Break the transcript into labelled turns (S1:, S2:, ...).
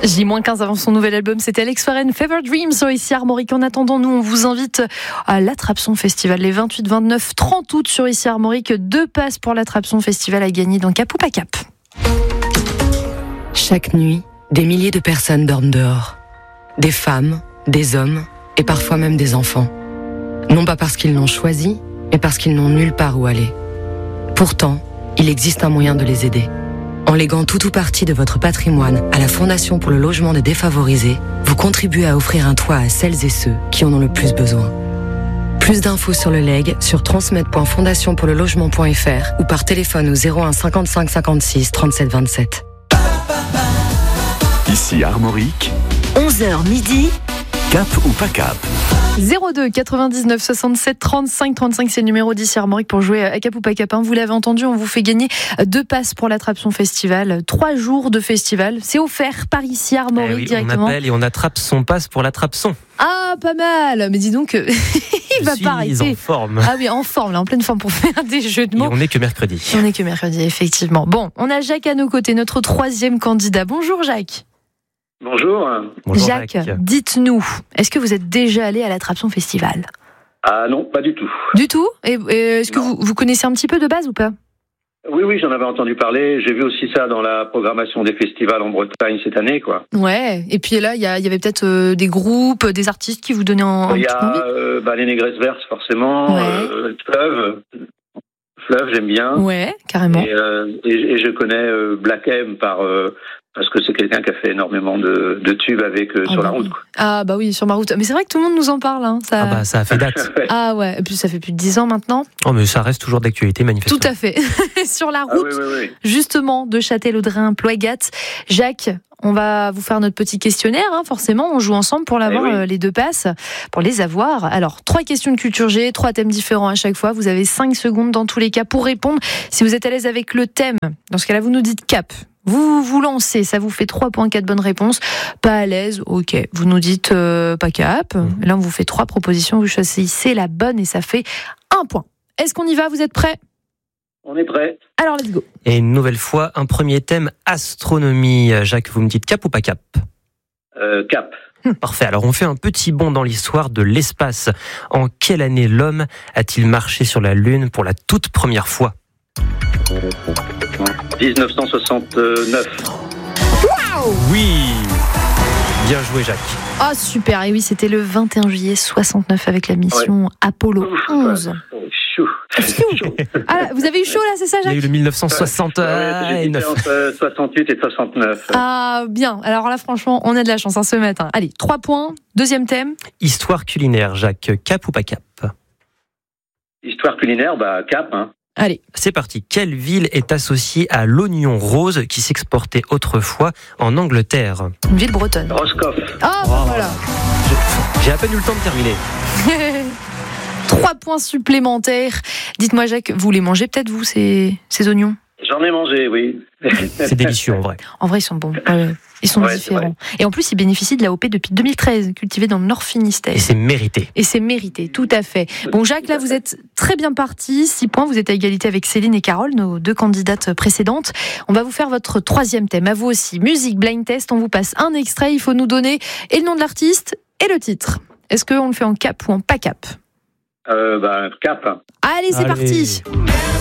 S1: J-15 avant son nouvel album, c'était Alex Warren, Fever Dreams sur ici Armorique. En attendant, nous, on vous invite à l'Attrape-Son Festival les 28, 29, 30 août sur ici Armorique. 2 passes pour l'Attrape-Son Festival à gagner dans Cap ou pas Cap.
S2: Chaque nuit, des milliers de personnes dorment dehors. Des femmes, des hommes et parfois même des enfants. Non pas parce qu'ils l'ont choisi, mais parce qu'ils n'ont nulle part où aller. Pourtant, il existe un moyen de les aider. En léguant tout ou partie de votre patrimoine à la Fondation pour le logement des défavorisés, vous contribuez à offrir un toit à celles et ceux qui en ont le plus besoin. Plus d'infos sur le legs sur transmettre.fondationpourlelogement.fr ou par téléphone au 01 55 56 37 27.
S3: Ici Armorique,
S4: 11h midi.
S3: Cap ou pas Cap?
S1: 02 99 67 35 35, c'est le numéro d'ici Armorique pour jouer à Cap ou pas Cap. Vous l'avez entendu, on vous fait gagner 2 passes pour l'Attrape-Son Festival. 3 jours de festival. C'est offert par ici Armorique directement.
S5: On appelle et on attrape son passe pour l'Attrape-Son.
S1: Ah, pas mal. Mais dis donc, il va pas arrêter.
S5: En forme.
S1: Ah oui, en forme, là, en pleine forme pour faire des jeux de mots.
S5: Et on n'est que mercredi.
S1: On n'est que mercredi, effectivement. Bon, on a Jacques à nos côtés, notre 3e candidat. Bonjour Jacques.
S6: Bonjour.
S5: Bonjour
S1: Jacques,
S5: Jacques.
S1: dites-nous, est-ce que vous êtes déjà allé à l'Attrape-Son Festival?
S6: Ah non, pas du tout.
S1: Du tout? Et est-ce que vous connaissez un petit peu de base ou pas?
S6: Oui, j'en avais entendu parler. J'ai vu aussi ça dans la programmation des festivals en Bretagne cette année, quoi.
S1: Ouais, et puis là, il y avait peut-être des groupes, des artistes qui vous donnaient un
S6: Il y
S1: petit peu envie.
S6: a les Négresses Verses, forcément.
S1: Ouais.
S6: Fleuve, j'aime bien.
S1: Ouais, carrément.
S6: Et je connais Black M parce que c'est quelqu'un qui a fait énormément de tubes avec sur la route, quoi.
S1: Ah bah oui, sur ma route. Mais c'est vrai que tout le monde nous en parle. Hein. Ça...
S5: ça a fait date.
S1: Ah ouais, et puis ça fait plus de 10 ans maintenant.
S5: Oh, mais ça reste toujours d'actualité, manifestement.
S1: Tout à fait. Sur la route,
S6: oui.
S1: justement, de Châtellerault-Ploëgat. Jacques, on va vous faire notre petit questionnaire, hein, forcément. On joue ensemble pour l'avoir, les 2 passes, pour les avoir. Alors, 3 questions de culture G, 3 thèmes différents à chaque fois. Vous avez 5 secondes dans tous les cas pour répondre. Si vous êtes à l'aise avec le thème, dans ce cas-là, vous nous dites cap. Vous vous lancez, ça vous fait 3 points, 4 bonnes réponses. Pas à l'aise, ok. Vous nous dites pas cap. Là, on vous fait 3 propositions, vous choisissez la bonne et ça fait 1 point. Est-ce qu'on y va? Vous êtes prêts?
S6: On est prêts.
S1: Alors, let's go.
S5: Et une nouvelle fois, un premier thème, astronomie. Jacques, vous me dites cap ou pas cap?
S6: Cap.
S5: Parfait. Alors, on fait un petit bond dans l'histoire de l'espace. En quelle année l'homme a-t-il marché sur la Lune pour la toute première fois?
S6: 1969.
S1: Waouh!
S5: Oui! Bien joué, Jacques.
S1: Ah, super. Et oui, c'était le 21 juillet 69 avec la mission Apollo 11.
S6: Chou.
S1: Ah, vous avez eu chaud là, c'est ça,
S5: Il y a
S1: Jacques?
S5: eu le 1969.
S6: J'hésitais entre 68 et 69.
S1: Ah, bien. Alors là, franchement, on a de la chance ce matin. Allez, 3 points. 2e thème.
S5: Histoire culinaire, Jacques. Cap ou pas cap?
S6: Histoire culinaire, cap, hein.
S1: Allez.
S5: C'est parti. Quelle ville est associée à l'oignon rose qui s'exportait autrefois en Angleterre?
S1: Une ville bretonne.
S6: Roscoff.
S1: Ah, bah voilà.
S5: J'ai à peine eu le temps de terminer.
S1: 3 points supplémentaires. Dites-moi, Jacques, vous les mangez peut-être, vous, ces oignons?
S6: J'en ai mangé, oui.
S5: C'est délicieux, en vrai.
S1: En vrai, ils sont bons. Ils sont différents. Et en plus, ils bénéficient de l'AOP depuis 2013, cultivés dans le Nord Finistère.
S5: Et c'est mérité.
S1: Et c'est mérité, tout à fait. Bon, Jacques, là, vous êtes très bien parti. 6 points, vous êtes à égalité avec Céline et Carole, nos 2 candidates précédentes. On va vous faire votre 3e thème. À vous aussi, musique blind test. On vous passe un extrait. Il faut nous donner et le nom de l'artiste et le titre. Est-ce qu'on le fait en cap ou en pas cap?
S6: Cap.
S1: Allez, c'est parti.